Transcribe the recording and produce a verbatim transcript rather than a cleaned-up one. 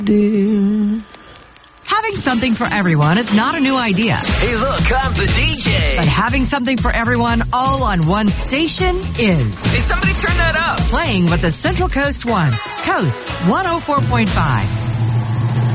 dear. Having something for everyone is not a new idea. Hey, look, I'm the D J. But having something for everyone all on one station is. Hey, somebody turn that up. Playing what the Central Coast wants. Coast one oh four point five.